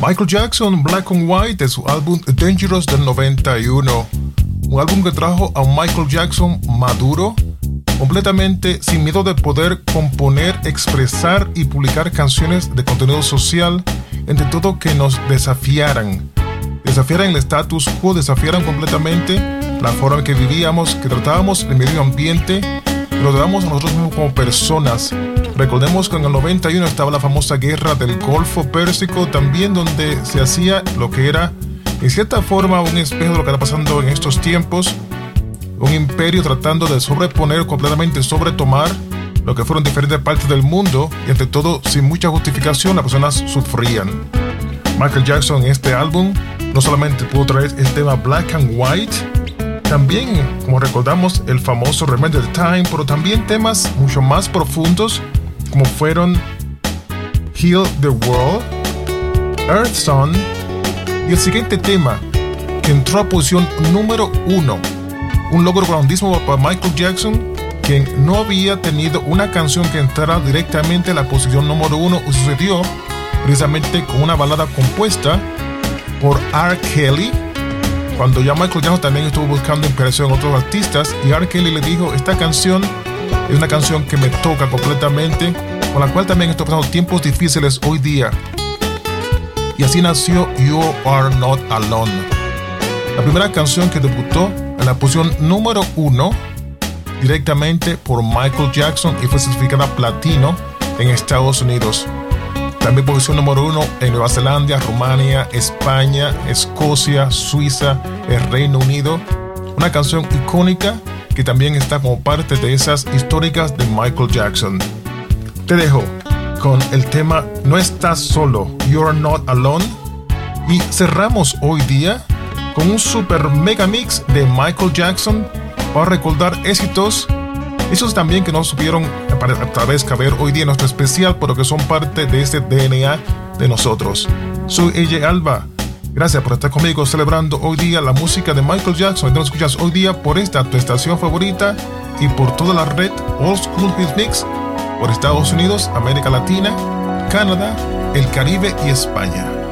Michael Jackson, Black and White, de su álbum Dangerous del 91. Un álbum que trajo a un Michael Jackson maduro, completamente sin miedo de poder componer, expresar y publicar canciones de contenido social, entre todo que nos desafiaran el status quo, desafiaran completamente la forma en que vivíamos, que tratábamos el medio ambiente, que lo tratábamos a nosotros mismos como personas. Recordemos que en el 91 estaba la famosa guerra del Golfo Pérsico, también donde se hacía lo que era, en cierta forma, un espejo de lo que está pasando en estos tiempos. Un imperio tratando de sobreponer, completamente sobretomar lo que fueron diferentes partes del mundo, y ante todo, sin mucha justificación, las personas sufrían. Michael Jackson en este álbum no solamente pudo traer el tema Black and White, también, como recordamos, el famoso Remember the Time, pero también temas mucho más profundos, como fueron Heal the World, Earth Song, y el siguiente tema, que entró a posición número 1. Un logro grandísimo para Michael Jackson, quien no había tenido una canción que entrara directamente a la posición número 1, y sucedió precisamente con una balada compuesta por R. Kelly, cuando ya Michael Jackson también estuvo buscando inspiración en otros artistas, y R. Kelly le dijo: esta canción es una canción que me toca completamente, con la cual también estoy pasando tiempos difíciles hoy día. Y así nació You Are Not Alone, la primera canción que debutó en la posición número 1 directamente por Michael Jackson y fue certificada platino en Estados Unidos. También posición número 1 en Nueva Zelanda, Rumania, España, Escocia, Suiza, el Reino Unido. Una canción icónica que también está como parte de esas históricas de Michael Jackson. Te dejo con el tema No Estás Solo, You're Not Alone, y cerramos hoy día con un super mega mix de Michael Jackson para recordar éxitos, esos también que no supieron tal vez caber hoy día en nuestro especial, pero que son parte de este DNA de nosotros. Soy AJ Alba. Gracias por estar conmigo celebrando hoy día la música de Michael Jackson. Te nos escuchas hoy día por esta tu estación favorita y por toda la red Old School Hits Mix por Estados Unidos, América Latina, Canadá, el Caribe y España.